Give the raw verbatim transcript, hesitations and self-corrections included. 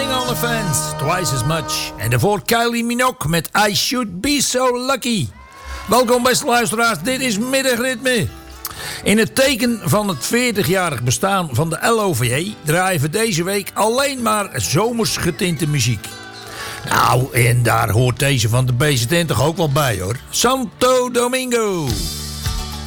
Calling all the fans, twice as much. En daarvoor Kylie Minogue met I Should Be So Lucky. Welkom beste luisteraars, dit is Middagritme. In het teken van het veertigjarig bestaan van de L O V J draaien we deze week alleen maar zomers getinte muziek. Nou, en daar hoort deze van de B Z N toch ook wel bij hoor. Santo Domingo.